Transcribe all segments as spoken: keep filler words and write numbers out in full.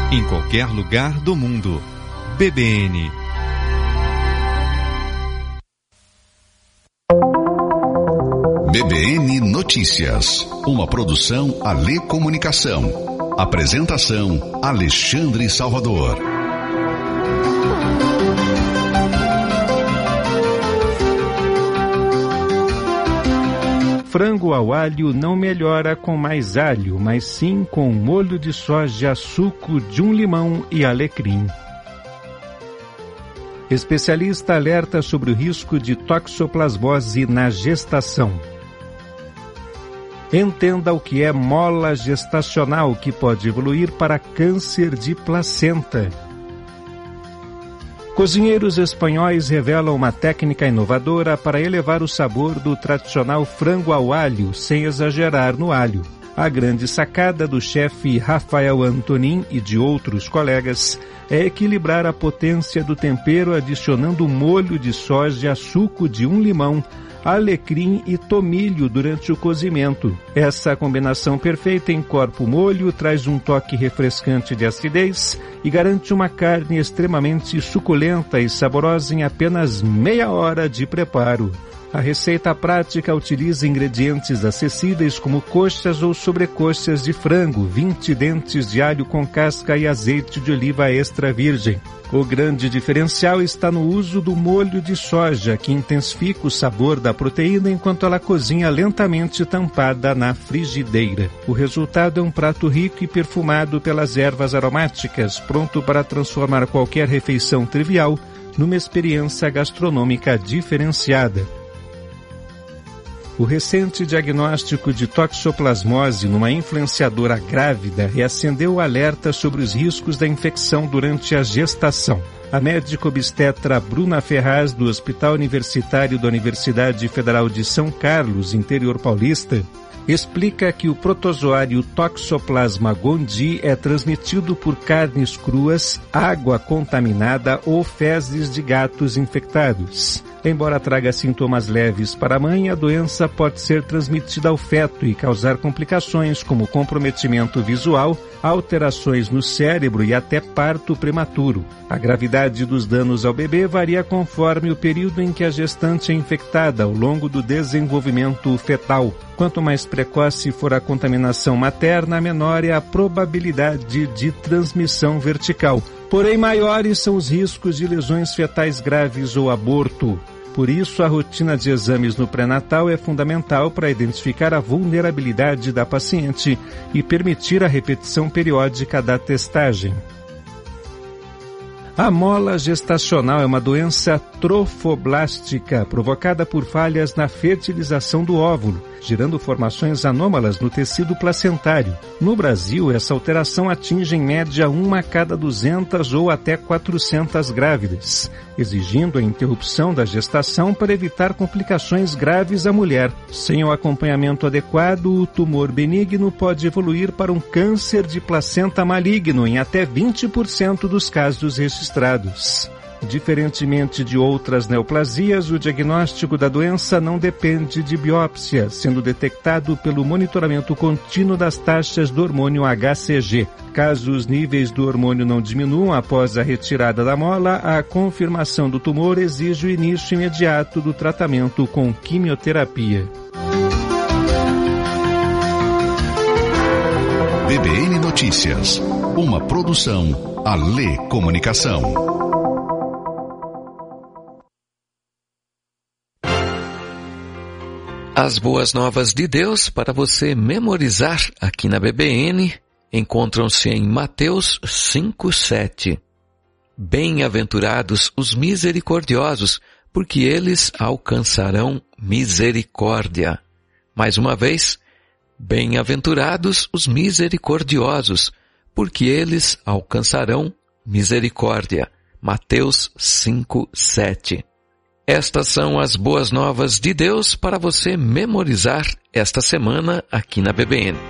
em qualquer lugar do mundo. B B N. B B N Notícias, uma produção Alê Comunicação. Apresentação Alexandre Salvador. Frango ao alho não melhora com mais alho, mas sim com molho de soja, suco de um limão e alecrim. Especialista alerta sobre o risco de toxoplasmose na gestação. Entenda o que é mola gestacional, que pode evoluir para câncer de placenta. Cozinheiros espanhóis revelam uma técnica inovadora para elevar o sabor do tradicional frango ao alho, sem exagerar no alho. A grande sacada do chefe Rafael Antonin e de outros colegas é equilibrar a potência do tempero adicionando molho de soja, suco de um limão, alecrim e tomilho durante o cozimento. Essa combinação perfeita encorpa o molho, traz um toque refrescante de acidez e garante uma carne extremamente suculenta e saborosa em apenas meia hora de preparo. A receita prática utiliza ingredientes acessíveis como coxas ou sobrecoxas de frango, vinte dentes de alho com casca e azeite de oliva extra virgem. O grande diferencial está no uso do molho de soja, que intensifica o sabor da proteína enquanto ela cozinha lentamente tampada na frigideira. O resultado é um prato rico e perfumado pelas ervas aromáticas, pronto para transformar qualquer refeição trivial numa experiência gastronômica diferenciada. O recente diagnóstico de toxoplasmose numa influenciadora grávida reacendeu o alerta sobre os riscos da infecção durante a gestação. A médica obstetra Bruna Ferraz, do Hospital Universitário da Universidade Federal de São Carlos, interior paulista, explica que o protozoário Toxoplasma gondii é transmitido por carnes cruas, água contaminada ou fezes de gatos infectados. Embora traga sintomas leves para a mãe, a doença pode ser transmitida ao feto e causar complicações como comprometimento visual, alterações no cérebro e até parto prematuro. A gravidade dos danos ao bebê varia conforme o período em que a gestante é infectada ao longo do desenvolvimento fetal. Quanto mais precoce for a contaminação materna, menor é a probabilidade de transmissão vertical. Porém, maiores são os riscos de lesões fetais graves ou aborto. Por isso, a rotina de exames no pré-natal é fundamental para identificar a vulnerabilidade da paciente e permitir a repetição periódica da testagem. A mola gestacional é uma doença trofoblástica provocada por falhas na fertilização do óvulo, gerando formações anômalas no tecido placentário. No Brasil, essa alteração atinge em média uma a cada duzentas ou até quatrocentas grávidas, exigindo a interrupção da gestação para evitar complicações graves à mulher. Sem o acompanhamento adequado, o tumor benigno pode evoluir para um câncer de placenta maligno em até vinte por cento dos casos registrados. Diferentemente de outras neoplasias, o diagnóstico da doença não depende de biópsia, sendo detectado pelo monitoramento contínuo das taxas do hormônio H C G. Caso os níveis do hormônio não diminuam após a retirada da mola, a confirmação do tumor exige o início imediato do tratamento com quimioterapia. B B N Notícias, uma produção Alê Comunicação. As boas novas de Deus para você memorizar aqui na B B N encontram-se em Mateus cinco, sete. Bem-aventurados os misericordiosos, porque eles alcançarão misericórdia. Mais uma vez, bem-aventurados os misericordiosos, porque eles alcançarão misericórdia. Mateus cinco, sete. Estas são as boas novas de Deus para você memorizar esta semana aqui na B B N.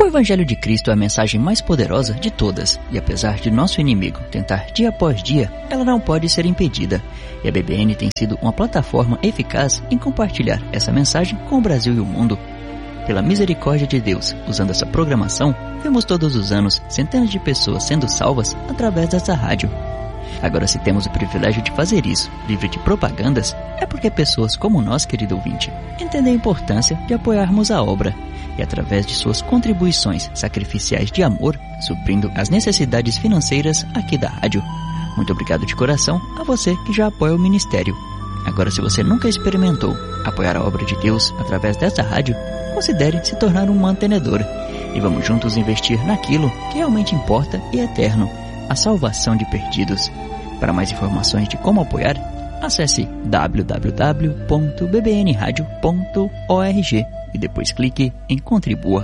Evangelho de Cristo é a mensagem mais poderosa de todas, e apesar de nosso inimigo tentar dia após dia, ela não pode ser impedida. E a B B N tem sido uma plataforma eficaz em compartilhar essa mensagem com o Brasil e o mundo. Pela misericórdia de Deus, usando essa programação, vemos todos os anos centenas de pessoas sendo salvas através dessa rádio. Agora, se temos o privilégio de fazer isso, livre de propagandas, é porque pessoas como nós, querido ouvinte, entendem a importância de apoiarmos a obra e, através de suas contribuições sacrificiais de amor, suprindo as necessidades financeiras aqui da rádio. Muito obrigado de coração a você que já apoia o ministério. Agora, se você nunca experimentou apoiar a obra de Deus através dessa rádio, considere se tornar um mantenedor e vamos juntos investir naquilo que realmente importa e é eterno, a salvação de perdidos. Para mais informações de como apoiar, acesse w w w ponto b b n radio ponto org e depois clique em Contribua.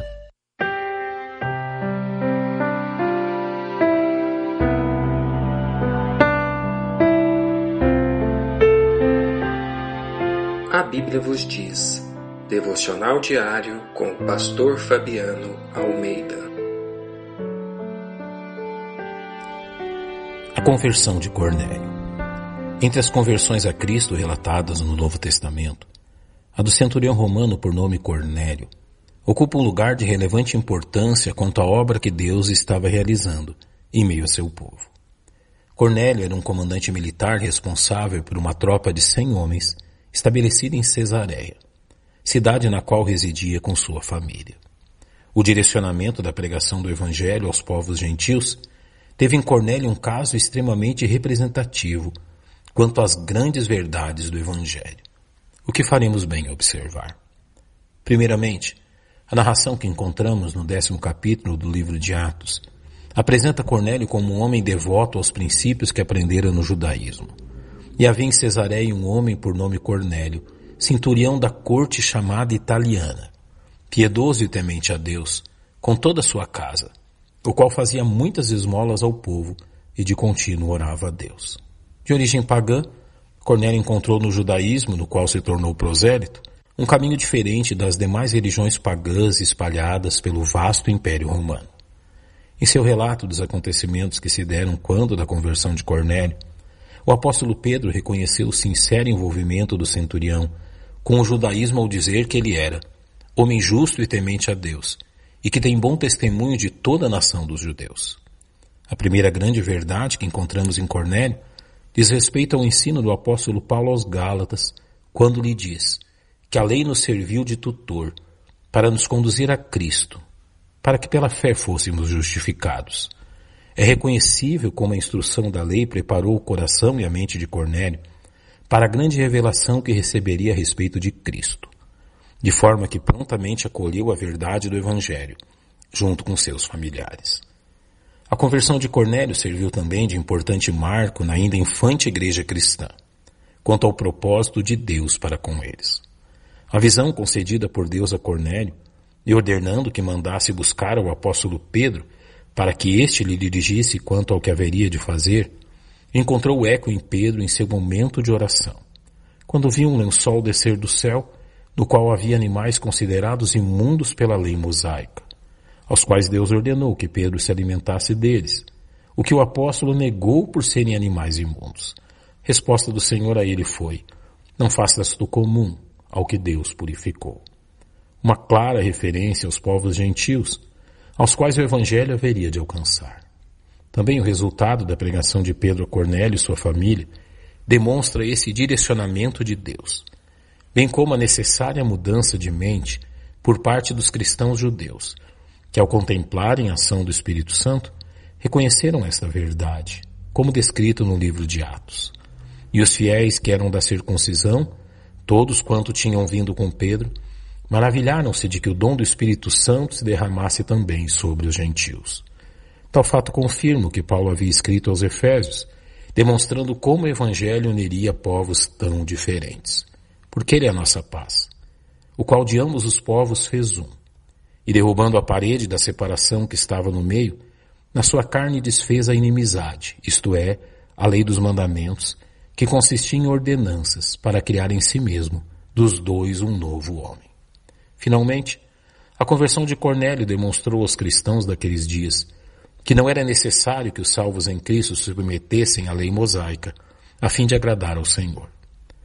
A Bíblia vos diz. Devocional diário com o pastor Fabiano Almeida. A conversão de Cornélio. Entre as conversões a Cristo relatadas no Novo Testamento, a do centurião romano por nome Cornélio ocupa um lugar de relevante importância quanto à obra que Deus estava realizando em meio a seu povo. Cornélio era um comandante militar responsável por uma tropa de cem homens estabelecida em Cesareia, cidade na qual residia com sua família. O direcionamento da pregação do Evangelho aos povos gentios teve em Cornélio um caso extremamente representativo quanto às grandes verdades do Evangelho, o que faremos bem observar. Primeiramente, a narração que encontramos no décimo capítulo do livro de Atos apresenta Cornélio como um homem devoto aos princípios que aprendera no judaísmo. E havia em Cesareia um homem por nome Cornélio, centurião da corte chamada italiana, piedoso e temente a Deus, com toda a sua casa, o qual fazia muitas esmolas ao povo e de contínuo orava a Deus. De origem pagã, Cornélio encontrou no judaísmo, no qual se tornou prosélito, um caminho diferente das demais religiões pagãs espalhadas pelo vasto Império Romano. Em seu relato dos acontecimentos que se deram quando da conversão de Cornélio, o apóstolo Pedro reconheceu o sincero envolvimento do centurião com o judaísmo ao dizer que ele era homem justo e temente a Deus, e que tem bom testemunho de toda a nação dos judeus. A primeira grande verdade que encontramos em Cornélio diz respeito ao ensino do apóstolo Paulo aos Gálatas, quando lhe diz que a lei nos serviu de tutor para nos conduzir a Cristo, para que pela fé fôssemos justificados. É reconhecível como a instrução da lei preparou o coração e a mente de Cornélio para a grande revelação que receberia a respeito de Cristo, de forma que prontamente acolheu a verdade do Evangelho, junto com seus familiares. A conversão de Cornélio serviu também de importante marco na ainda infante igreja cristã, quanto ao propósito de Deus para com eles. A visão concedida por Deus a Cornélio, e ordenando que mandasse buscar ao apóstolo Pedro, para que este lhe dirigisse quanto ao que haveria de fazer, encontrou eco em Pedro em seu momento de oração, quando viu um lençol descer do céu, no qual havia animais considerados imundos pela lei mosaica, aos quais Deus ordenou que Pedro se alimentasse deles, o que o apóstolo negou por serem animais imundos. Resposta do Senhor a ele foi: não faças do comum ao que Deus purificou. Uma clara referência aos povos gentios, aos quais o Evangelho haveria de alcançar. Também o resultado da pregação de Pedro a Cornélio e sua família demonstra esse direcionamento de Deus, bem como a necessária mudança de mente por parte dos cristãos judeus, que ao contemplarem a ação do Espírito Santo, reconheceram esta verdade, como descrito no livro de Atos. E os fiéis que eram da circuncisão, todos quanto tinham vindo com Pedro, maravilharam-se de que o dom do Espírito Santo se derramasse também sobre os gentios. Tal fato confirma o que Paulo havia escrito aos Efésios, demonstrando como o Evangelho uniria povos tão diferentes. Porque ele é a nossa paz, o qual de ambos os povos fez um, e derrubando a parede da separação que estava no meio, na sua carne desfez a inimizade, isto é, a lei dos mandamentos, que consistia em ordenanças para criar em si mesmo dos dois um novo homem. Finalmente, A conversão de Cornélio demonstrou aos cristãos daqueles dias que não era necessário que os salvos em Cristo se submetessem à lei mosaica, a fim de agradar ao Senhor.